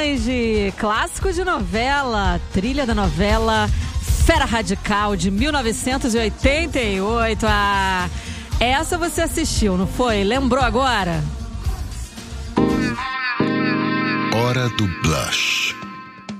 versões de clássicos de novela, trilha da novela Fera Radical de 1988. Essa você assistiu, não foi? Lembrou agora? Hora do Blush.